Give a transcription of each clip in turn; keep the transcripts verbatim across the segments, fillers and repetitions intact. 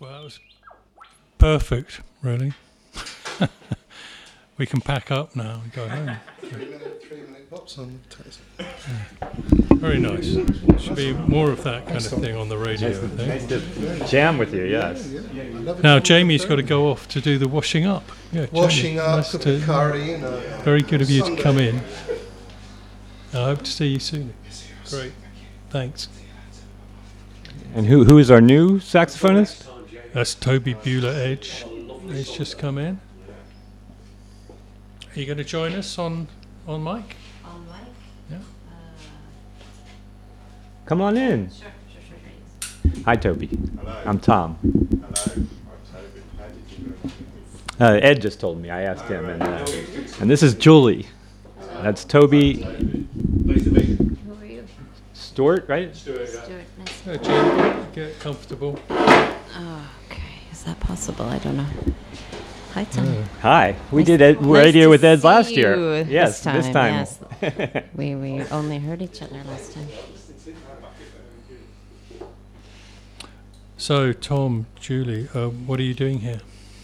Well, that was perfect, really. We can pack up now and go home. Three minute, three minute pops on the taste. Very nice. Should be more of that kind of thing on the radio, I think. Nice to jam with you, yes. Yeah, yeah. I love it. Now, Jamie's got to go off to do the washing up. Yeah, Washing Jamie, up, nice cook to- a curry, you know. Very good of you to Sunday. come in. I hope to see you soon. Great. Thanks. And who who is our new saxophonist? That's Toby Bueller-Edge. He's just come in. Are you going to join us on, on mic? On mic? Yeah. Come on in. Sure, sure, sure, sure. Hi, Toby. Hello. I'm Tom. Hello. I'm Toby. How did you know? Uh, Ed just told me. I asked him, and uh, and this is Julie. That's Toby Nice to meet you. Who are you? Stewart, right? Stuart, yeah. Stuart, nice. Uh, Jamie, get comfortable. Oh, okay. Is that possible? I don't know. Hi, Tom. Hi. We Nice- did Ed, nice radio to with Ed see last you year. Yes, this this time, time. yes. We we only heard each other last time. So, Tom, Julie, uh, what are you doing here?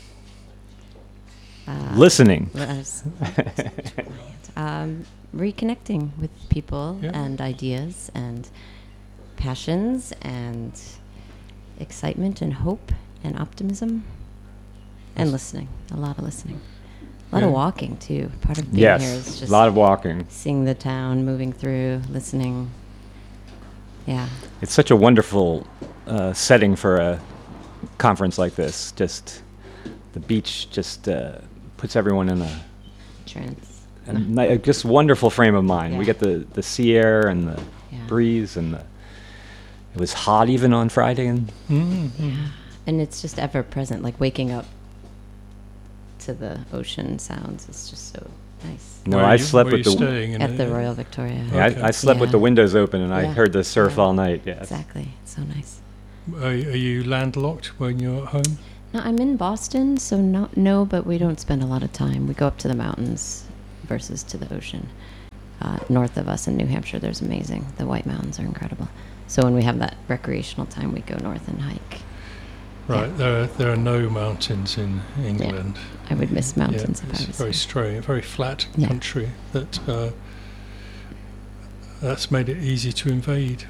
Uh, Listening. was- um, reconnecting with people Yeah. and ideas and passions and excitement and hope and optimism and listening. A lot of listening. A lot of Yeah. walking too. Part of being here is Yes, just a lot of walking. seeing the town, moving through, listening. Yeah. It's such a wonderful uh, setting for a conference like this. Just the beach just uh, puts everyone in a, Trance. a, ni- a just wonderful frame of mind. We Yeah. get the, the sea air and the Yeah. breeze, and the, it was hot even on Friday. And Mm-hmm. And it's just ever present, like waking up to the ocean sounds is just so nice. no, Where I are you- slept where are with you the staying in At a- the Royal Victoria. yeah, Okay. I, I slept with Yeah. the windows open, and I Yeah. heard the surf Yeah. all night. Yes. Exactly. It's so nice. Are, are you landlocked when you're at home? No, I'm in Boston, so no, no, but we don't spend a lot of time. We go up to the mountains versus to the ocean. Uh, north of us in New Hampshire, there's amazing. The White Mountains are incredible. So when we have that recreational time, we go north and hike. Right, there are, there are no mountains in England. I would miss mountains Yeah, if I it's was very there. strange, very flat Yeah. country that uh, that's made it easy to invade.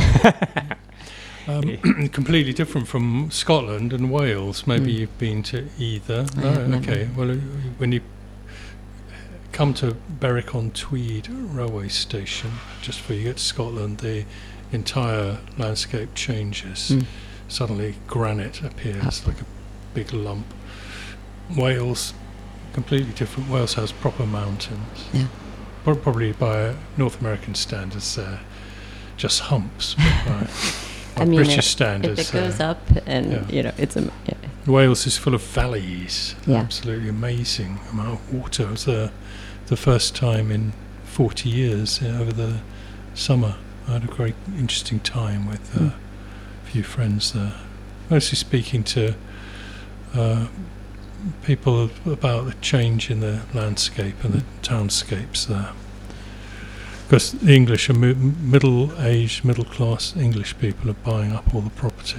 Um, completely different from Scotland and Wales. Maybe Mm. you've been to either. I No, have never. okay. Well, uh, when you come to Berwick-on-Tweed railway station, just before you get to Scotland, the entire landscape changes. Mm. Suddenly, granite appears Up. like a big lump. Wales, completely different. Wales has proper mountains. Yeah. Pro- Probably by North American standards, they're just humps. But by, by I mean, British if, standards, if it goes uh, up and, yeah. you know, it's a... Yeah. Wales is full of valleys. Yeah. Absolutely amazing amount of water. It was the, the first time in forty years uh, over the summer. I had a very interesting time with uh, Mm. a few friends there. Mostly speaking to uh, people about the change in the landscape and the townscapes there. Because the English are mi- middle-aged, middle-class English people are buying up all the property.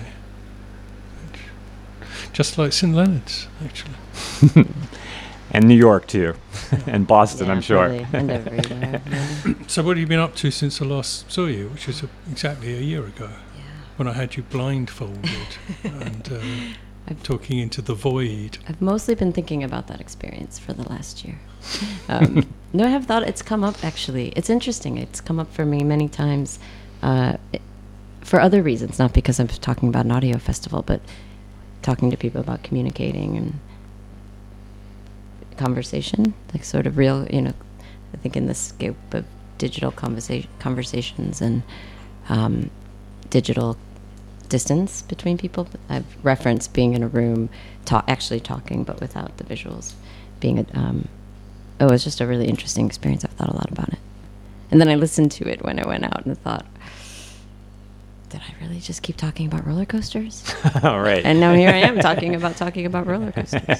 Just like Saint Leonard's, actually. And New York too, and Boston, Yeah, I'm sure. probably, and everywhere. yeah. So what have you been up to since I last saw you, which was a, exactly a year ago, Yeah. when I had you blindfolded and uh, I've- talking into the void? I've mostly been thinking about that experience for the last year. Um, no, I have thought it's come up, actually. It's interesting. It's come up for me many times uh, it, for other reasons, not because I'm talking about an audio festival, but talking to people about communicating and conversation, like sort of real, you know, I think in the scope of digital conversa- conversations and um, digital distance between people. I've referenced being in a room, ta- actually talking, but without the visuals. Being a, um, oh, it was just a really interesting experience. I've thought a lot about it. And then I listened to it when I went out and thought, did I really just keep talking about roller coasters? All right. And now here I am talking about talking about roller coasters.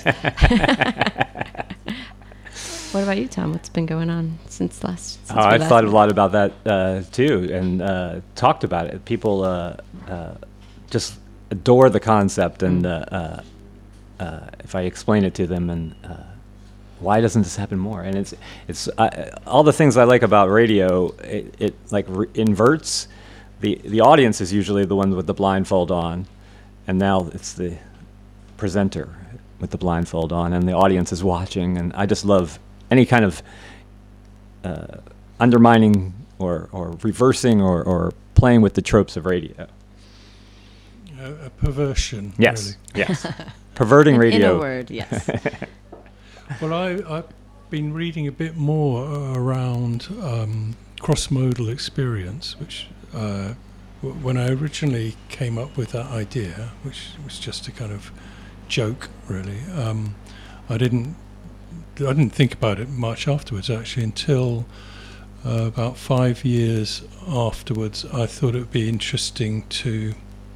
What about you, Tom? What's been going on since last? Since Oh, we I've last thought a met? lot about that uh, too, and uh, talked about it. People uh, uh, just adore the concept, and Mm. uh, uh, uh, if I explain it to them, and uh, why doesn't this happen more? And it's it's uh, all the things I like about radio. It, it like re- inverts. the The audience is usually the one with the blindfold on, and now it's the presenter with the blindfold on, and the audience is watching. And I just love any kind of uh, undermining or or reversing or or playing with the tropes of radio. A, a perversion. Yes, Really. yes. Perverting In, radio. in a word, yes. Well, I, I've been reading a bit more uh, around um, cross-modal experience, which uh, w- when I originally came up with that idea, which was just a kind of joke, really, um, I didn't I didn't think about it much afterwards, actually, until uh, about five years afterwards. I thought it would be interesting to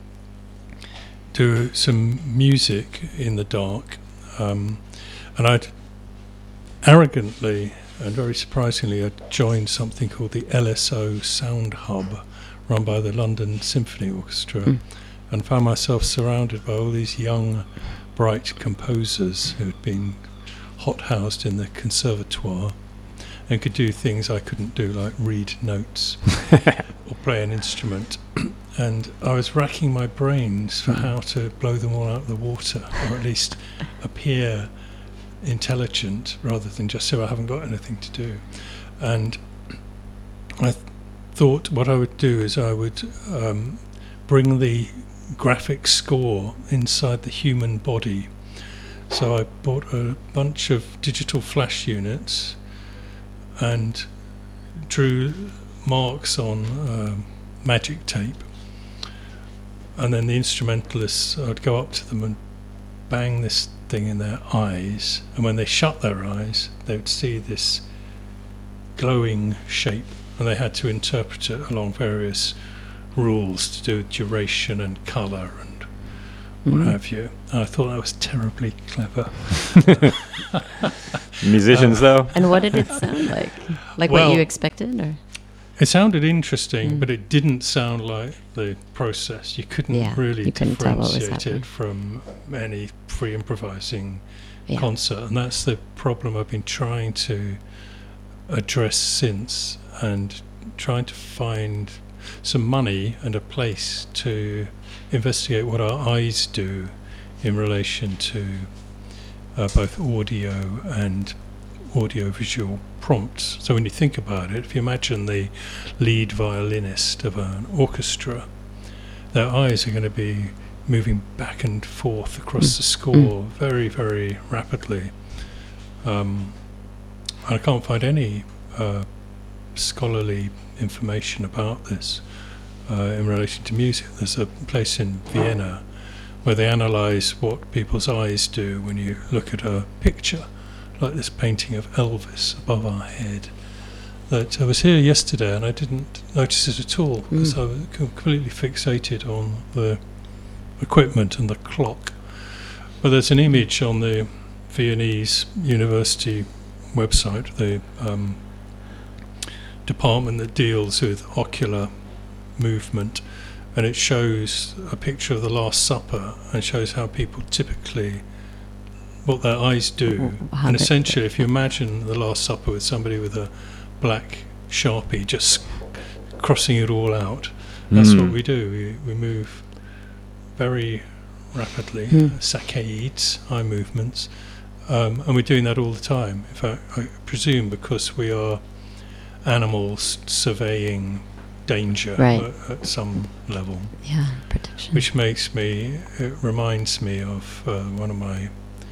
do some music in the dark, um, and I'd arrogantly and very surprisingly I joined something called the L S O Sound Hub, run by the London Symphony Orchestra, Mm. and found myself surrounded by all these young, bright composers who had been hot-housed in the conservatoire and could do things I couldn't do, like read notes or play an instrument. And I was racking my brains for how to blow them all out of the water, or at least appear intelligent rather than just say I haven't got anything to do. And I th- thought what I would do is I would um, bring the graphic score inside the human body. So I bought a bunch of digital flash units and drew marks on uh, magic tape, and then the instrumentalists, I'd go up to them and bang this thing in their eyes, and when they shut their eyes they would see this glowing shape, and they had to interpret it along various rules to do with duration and colour and what Mm. have you. And I thought that was terribly clever. Musicians, though. And what did it sound like? Like Well- what you expected, or? It sounded interesting, Mm. but it didn't sound like the process. You couldn't Yeah, really you couldn't tell what was differentiate happening. it from any free improvising Yeah. concert, and that's the problem I've been trying to address since, and trying to find some money and a place to investigate what our eyes do in relation to uh, both audio and audiovisual prompts. So when you think about it, if you imagine the lead violinist of an orchestra, their eyes are going to be moving back and forth across Mm. the score very, very rapidly. Um, and I can't find any uh, scholarly information about this uh, in relation to music. There's a place in Vienna where they analyse what people's eyes do when you look at a picture, like this painting of Elvis above our head. That I was here yesterday and I didn't notice it at all because Mm. I was completely fixated on the equipment and the clock. But there's an image on the Viennese University website, the um, department that deals with ocular movement, and it shows a picture of the Last Supper and shows how people typically, what their eyes do. How And they- essentially, if you imagine the Last Supper with somebody with a black Sharpie just crossing it all out, that's Mm. what we do. We, we move very rapidly, Mm. saccades, eye movements, um, and we're doing that all the time. In fact, I presume because we are animals surveying danger Right. at, at some level, Yeah, protection. which makes me, it reminds me of uh, one of my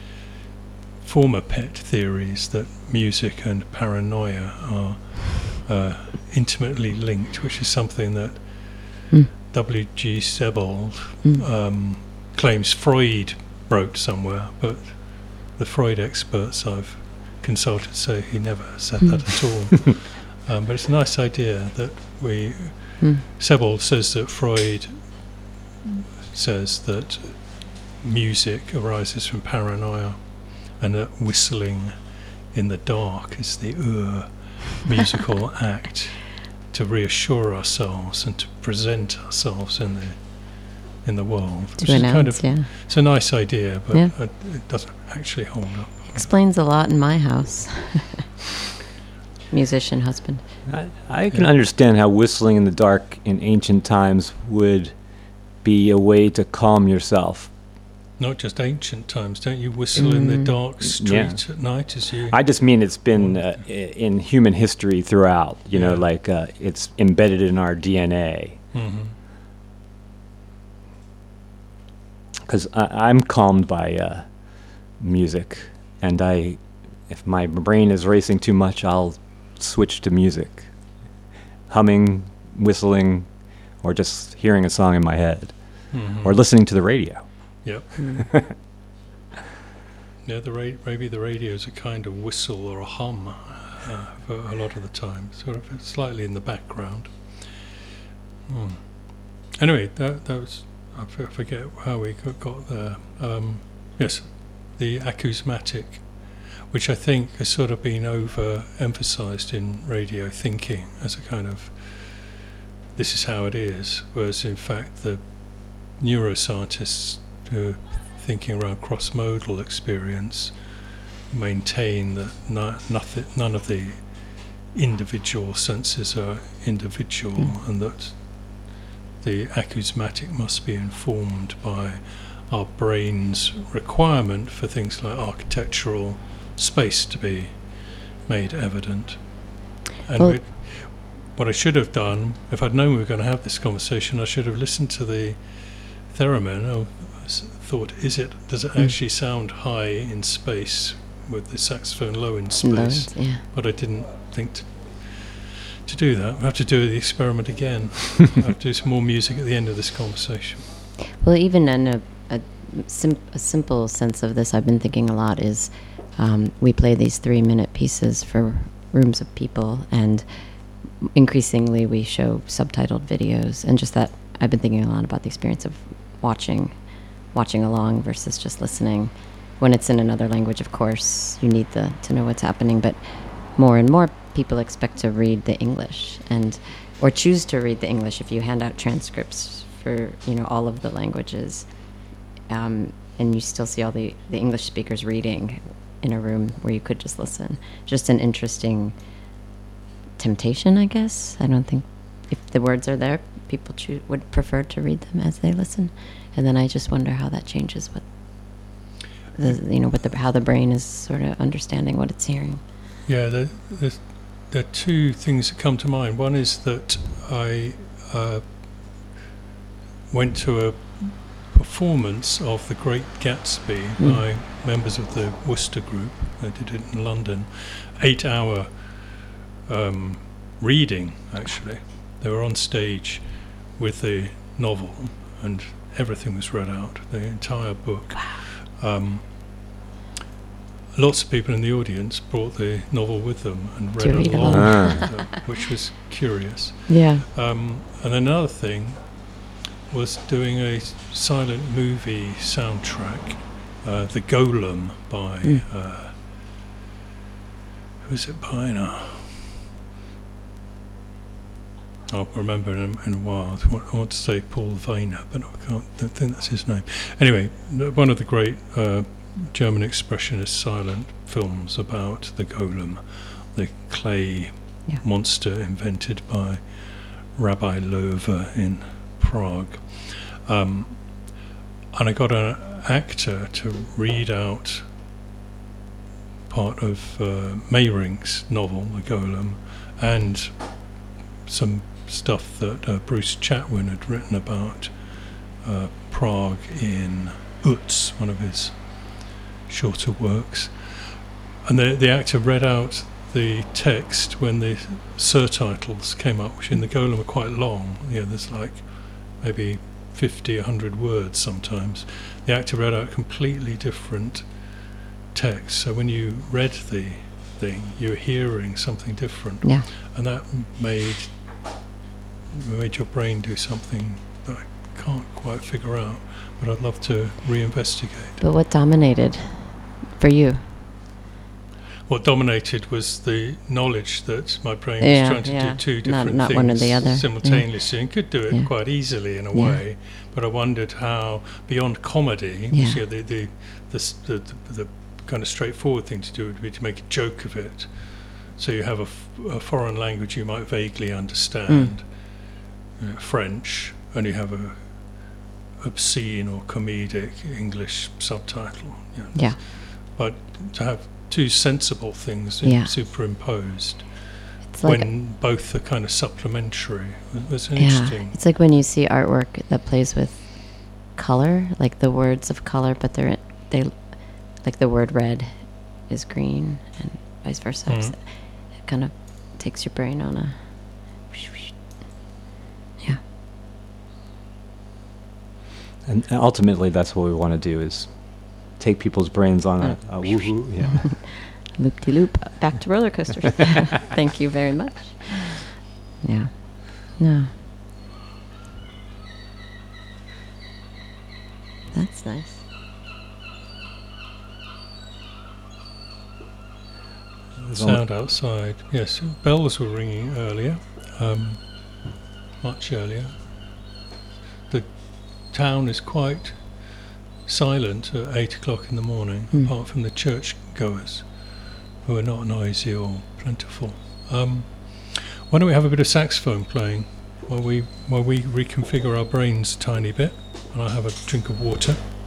former pet theories that music and paranoia are uh, intimately linked, which is something that Mm. W G Sebald Mm. um, claims Freud wrote somewhere, but the Freud experts I've consulted say he never said Mm. that at all. Um, but it's a nice idea that we. Mm. Sebald says that Freud says that music arises from paranoia, and that whistling in the dark is the ur musical act to reassure ourselves and to present ourselves in the in the world. To which is announce, kind of, yeah. it's a nice idea, but Yeah. uh, it doesn't actually hold up. Explains a lot in my house. Musician husband. I, I can Yeah. understand how whistling in the dark in ancient times would be a way to calm yourself. Not just ancient times, don't you whistle in the Mm. dark street at night as you... I just mean it's been uh, i- in human history throughout, you know, Yeah. like uh, it's embedded in our D N A. Mhm. Because I'm calmed by uh, music, and I, if my brain is racing too much, I'll switch to music, humming, whistling, or just hearing a song in my head, Mhm. or listening to the radio. Yep. Yeah, the ra- maybe the radio is a kind of whistle or a hum uh, for a lot of the time, sort of slightly in the background. Hmm. Anyway, that that was, I f- forget how we got, got there. Um, yes, the acousmatic, which I think has sort of been over-emphasized in radio thinking as a kind of, this is how it is, whereas in fact the neuroscientists who are thinking around cross-modal experience maintain that no, nothing, none of the individual senses are individual, Mm. and that the acousmatic must be informed by our brain's requirement for things like architectural space to be made evident. And Well- we, what I should have done, if I'd known we were going to have this conversation, I should have listened to the theremin. I s- thought, is it, does it Mm. actually sound high in space with the saxophone low in space? Loads, yeah. But I didn't think to, to do that. We'll have to do the experiment again. I'll have to do some more music at the end of this conversation. Well, even in a, a, sim- a simple sense of this, I've been thinking a lot is um, we play these three minute pieces for rooms of people, and increasingly we show subtitled videos, and just that I've been thinking a lot about the experience of watching watching along versus just listening. When it's in another language, of course, you need the to know what's happening, but more and more people expect to read the English, and or choose to read the English if you hand out transcripts for, you know, all of the languages, um, and you still see all the, the English speakers reading in a room where you could just listen. Just an interesting temptation, I guess. I don't think, if the words are there, people choo- would prefer to read them as they listen, and then I just wonder how that changes what the, you know, what the how the brain is sort of understanding what it's hearing. Yeah, there, there's, there are two things that come to mind. One is that I uh, went to a performance of The Great Gatsby Mm. by members of the Worcester Group. They did it in London. Eight-hour um, reading, actually. They were on stage with the novel, and everything was read out, the entire book. Um, lots of people in the audience brought the novel with them and To read read along, along. with them, which was curious. Yeah. Um, and another thing was doing a silent movie soundtrack, uh, The Golem by, Mm. uh, who's it by now? I'll remember in a, in a while. I want, I want to say Paul Weiner, but I can't, don't think that's his name. Anyway, n- one of the great uh, German expressionist silent films about the golem, the clay Yeah. monster invented by Rabbi Loewe in Prague. Um, and I got an actor to read out part of uh, Mayring's novel, The Golem, and some stuff that uh, Bruce Chatwin had written about uh, Prague in Utz, one of his shorter works. And the, the actor read out the text when the surtitles came up, which in The Golem are quite long. You know, there's like maybe fifty, a hundred words sometimes. The actor read out completely different text. So when you read the thing, you're hearing something different. Yeah. And that made made your brain do something that I can't quite figure out, but I'd love to reinvestigate. But what dominated for you? what dominated was the knowledge that my brain Yeah, was trying to yeah. do two Not- different not things one or the other. Yeah. simultaneously, and could do it Yeah. quite easily in a Yeah. way. But I wondered how, beyond comedy, Yeah. which, you know, the, the, the, s- the, the, the kind of straightforward thing to do would be to make a joke of it. So you have a, f- a foreign language you might vaguely understand, you know, French, and you have a obscene or comedic English subtitle. You know. Yeah. But to have two sensible things Yeah. superimposed It's like when both are kind of supplementary was, was an yeah, interesting. it's like when you see artwork that plays with color, like the words of color, but they're they like the word red is green and vice versa. Mhm. It kind of takes your brain on a yeah. And ultimately, that's what we want to do: is take people's brains on a, a woohoo. Yeah. Loop de loop. Back to roller coasters. Thank you very much. Yeah. No. That's nice. There's only- Sound outside. Yes, bells were ringing earlier, um, much earlier. The town is quite silent at eight o'clock in the morning, Mm. apart from the churchgoers, who are not noisy or plentiful. Um, why don't we have a bit of saxophone playing while we while we reconfigure our brains a tiny bit, and I have a drink of water.